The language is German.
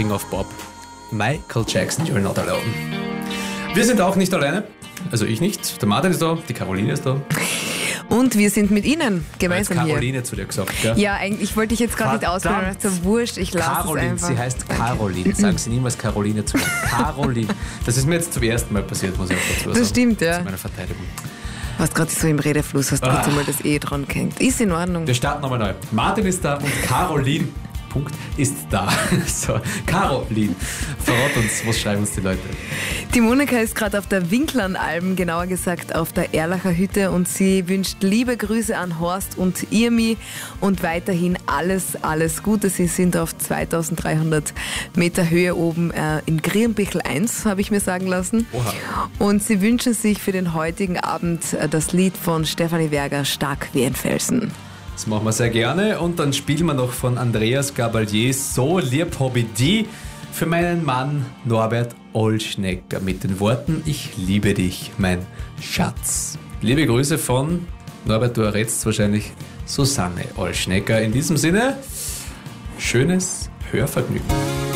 King of Pop. Michael Jackson, You're Not Alone. Wir sind auch nicht alleine. Also ich nicht. Der Martin ist da, die Caroline ist da. Und wir sind mit Ihnen gemeinsam hier. Caroline zu dir gesagt, gell? Ja, eigentlich wollte ich jetzt gerade nicht ausprobieren. So wurscht, ich lasse es Caroline, einfach. sie heißt Caroline. Sagen Sie niemals Caroline zu mir. Caroline. Das ist mir jetzt zum ersten Mal passiert, muss ich auch dazu sagen. Das stimmt, ja. Zu meiner Verteidigung. Was gerade so im Redefluss hast, kurz einmal das dran gehängt. Ist in Ordnung. Wir starten nochmal neu. Martin ist da und Caroline ist da. So, Caroline, verrat uns, was schreiben uns die Leute? Die Monika ist gerade auf der Winklernalm, genauer gesagt auf der Erlacher Hütte, und sie wünscht liebe Grüße an Horst und Irmi und weiterhin alles Gute. Sie sind auf 2300 Meter Höhe oben in Grienbichl 1, habe ich mir sagen lassen. Oha. Und sie wünschen sich für den heutigen Abend das Lied von Stefanie Werger, Stark wie ein Felsen. Das machen wir sehr gerne und dann spielen wir noch von Andreas Gabalier So lieb hab ich die für meinen Mann Norbert Olschnecker mit den Worten Ich liebe dich, mein Schatz. Liebe Grüße von Norbert, du errätst wahrscheinlich Susanne Olschnecker. In diesem Sinne, schönes Hörvergnügen.